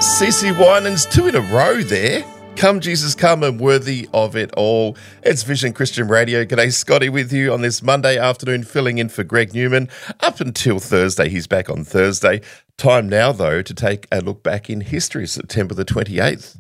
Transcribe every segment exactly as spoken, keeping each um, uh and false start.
CeCe Winans, two in a row there. Come Jesus Come and Worthy of It All. It's Vision Christian Radio. G'day, Scotty with you on this Monday afternoon, filling in for Greg Newman up until Thursday. He's back on Thursday. Time now, though, to take a look back in history, September the twenty-eighth.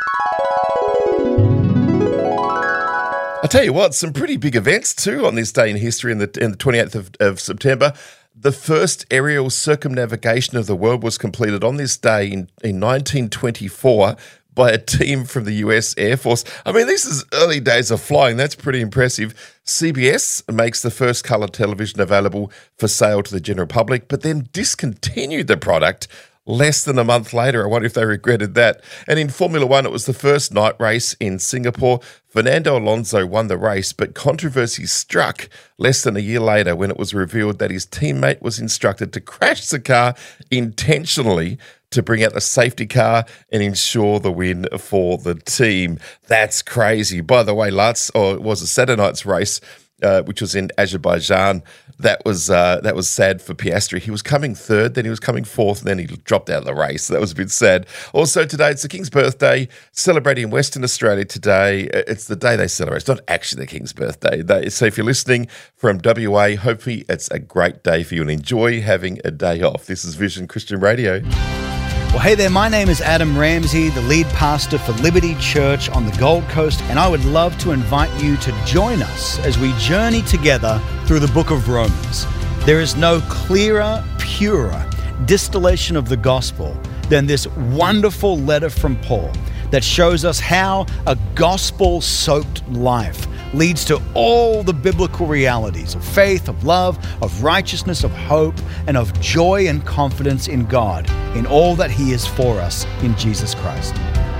I tell you what, some pretty big events too on this day in history, in the, in the twenty-eighth of, of September. The first aerial circumnavigation of the world was completed on this day in, in nineteen twenty-four by a team from the U S Air Force. I mean, this is early days of flying. That's pretty impressive. C B S makes the first colour television available for sale to the general public, but then discontinued the product less than a month later. I wonder if they regretted that. And in Formula One, it was the first night race in Singapore. Fernando Alonso won the race, but controversy struck less than a year later when it was revealed that his teammate was instructed to crash the car intentionally to bring out the safety car and ensure the win for the team. That's crazy. By the way, Lutz, or it was a Saturday night's race, uh, which was in Azerbaijan. That was uh, that was sad for Piastri. He was coming third, then he was coming fourth, and then he dropped out of the race. So that was a bit sad. Also today, it's the King's birthday, celebrating in Western Australia today. It's the day they celebrate. It's not actually the King's birthday. They, so if you're listening from W A, hopefully it's a great day for you and enjoy having a day off. This is Vision Christian Radio. Well, hey there, my name is Adam Ramsey, the lead pastor for Liberty Church on the Gold Coast, and I would love to invite you to join us as we journey together through the book of Romans. There is no clearer, purer distillation of the gospel than this wonderful letter from Paul that shows us how a gospel-soaked life leads to all the biblical realities of faith, of love, of righteousness, of hope, and of joy and confidence in God, in all that He is for us in Jesus Christ.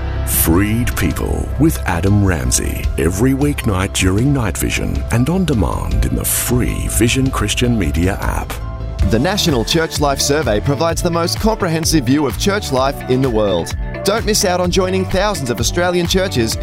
Freed People with Adam Ramsey, every weeknight during Night Vision and on demand in the free Vision Christian Media app. The National Church Life Survey provides the most comprehensive view of church life in the world. Don't miss out on joining thousands of Australian churches